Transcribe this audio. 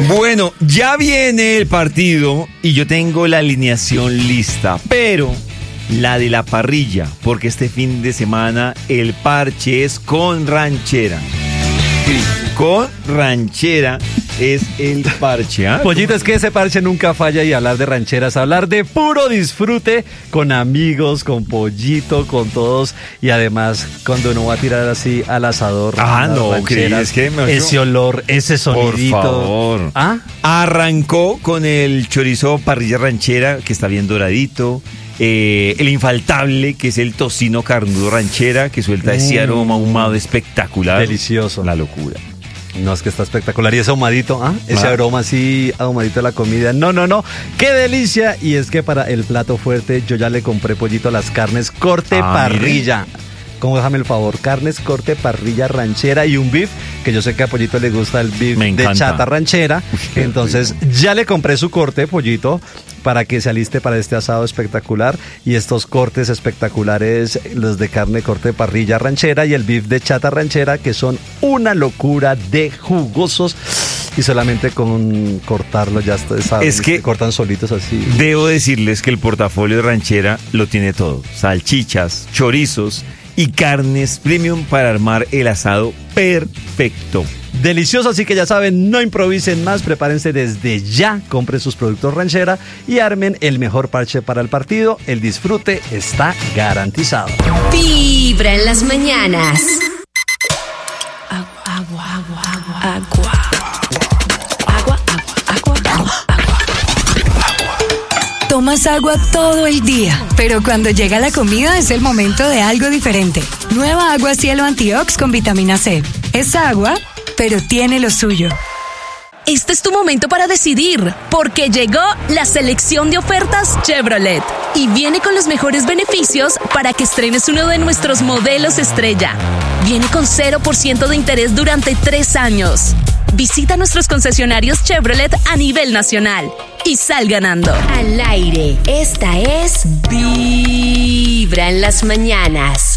Bueno, ya viene el partido y yo tengo la alineación lista, pero la de la parrilla, porque este fin de semana el parche es con ranchera. Sí, con ranchera es el parche, ¿ah? Pollito, es que ese parche nunca falla, y hablar de rancheras, hablar de puro disfrute con amigos, con Pollito, con todos, y además cuando uno va a tirar así al asador. No, es que ese olor, ese sonidito. Por favor. ¿Ah? Arrancó con el chorizo parrilla ranchera, que está bien doradito. El infaltable, que es el tocino carnudo ranchera, que suelta ese aroma ahumado espectacular. Delicioso. Una locura. No, es que está espectacular. Y ese ahumadito, ese aroma así, ahumadito de la comida. No. ¡Qué delicia! Y es que para el plato fuerte yo ya le compré, Pollito, las carnes corte parrilla. ¿Cómo? Déjame el favor, carnes corte parrilla ranchera y un beef, que yo sé que a Pollito le gusta el beef de chata ranchera. Entonces ya le compré su corte, Pollito, para que se aliste para este asado espectacular. Y estos cortes espectaculares, los de carne corte parrilla ranchera y el beef de chata ranchera, que son una locura de jugosos. Y solamente con cortarlo ya saben, es que cortan solitos así. Debo decirles que el portafolio de ranchera lo tiene todo: salchichas, chorizos y carnes premium para armar el asado perfecto. Delicioso, así que ya saben, no improvisen más, prepárense desde ya, compren sus productos ranchera y armen el mejor parche para el partido. El disfrute está garantizado. Vibra en las mañanas. Agua. Tomas agua todo el día, pero cuando llega la comida es el momento de algo diferente. Nueva Agua Cielo Antiox con vitamina C. Es agua, pero tiene lo suyo. Este es tu momento para decidir, porque llegó la selección de ofertas Chevrolet y viene con los mejores beneficios para que estrenes uno de nuestros modelos estrella. Viene con 0% de interés durante 3 años. Visita nuestros concesionarios Chevrolet a nivel nacional y sal ganando. Al aire, esta es Vibra en las mañanas.